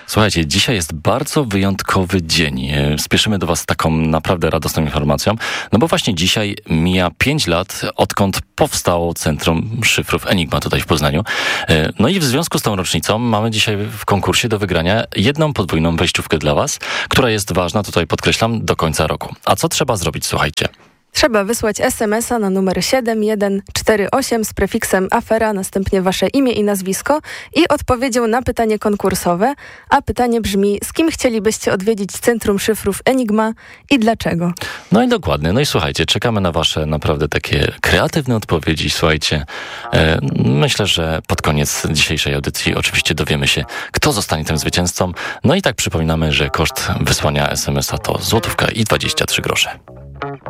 Słuchajcie, dzisiaj jest bardzo wyjątkowy dzień. Spieszymy do Was z taką naprawdę radosną informacją, no bo właśnie dzisiaj mija 5 lat, odkąd powstało Centrum Szyfrów Enigma tutaj w Poznaniu. No i w związku z tą rocznicą mamy dzisiaj w konkursie do wygrania jedną podwójną wejściówkę dla Was, która jest ważna, tutaj podkreślam, do końca roku. A co trzeba zrobić, słuchajcie? Trzeba wysłać SMS-a na numer 7148 z prefiksem afera, następnie wasze imię i nazwisko i odpowiedzią na pytanie konkursowe. A pytanie brzmi, z kim chcielibyście odwiedzić Centrum Szyfrów Enigma i dlaczego? No i dokładnie. No i słuchajcie, czekamy na wasze naprawdę takie kreatywne odpowiedzi. Słuchajcie, myślę, że pod koniec dzisiejszej audycji oczywiście dowiemy się, kto zostanie tym zwycięzcą. No i tak przypominamy, że koszt wysłania SMS-a to złotówka i 23 grosze.